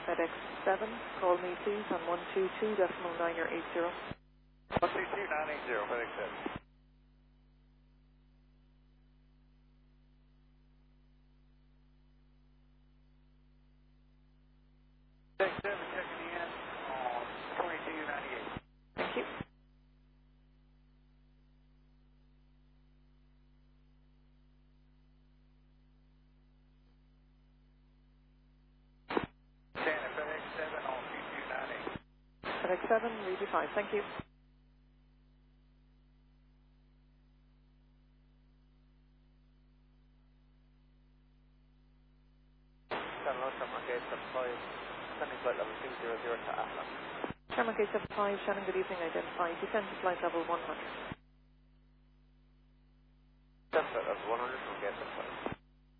FedEx 7, call me please on 122.980. 122.980, FedEx 7. FedEx 7 checking in on 22.98. Thank you. Shannon, FedEx 7 on 22.98. FedEx 7, read you 5, thank you. Shannon, Sherman Gate 75, sending flight level 200 to Atlas. Sherman Gate 75, Shannon, good evening, identify, descend to flight level 100. Descent level 100 from Gate 75.